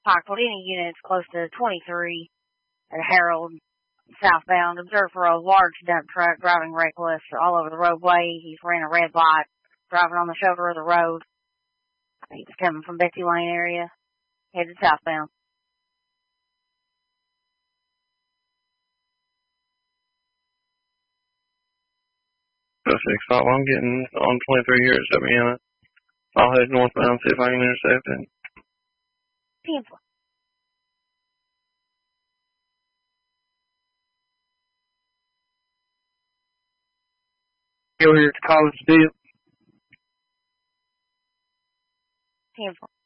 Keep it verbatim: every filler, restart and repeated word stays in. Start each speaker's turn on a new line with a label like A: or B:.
A: Pike told any units close to twenty-three at Harold, southbound, observed for a large dump truck driving reckless all over the roadway. He's ran a red light, driving on the shoulder of the road. He was coming from Betsy Lane area, headed southbound.
B: Six five, I'm getting on twenty-three here at Sabiana. I'll head northbound, see if I can intercept it.
A: ten four.
C: Over here at the College Deal.
A: ten four.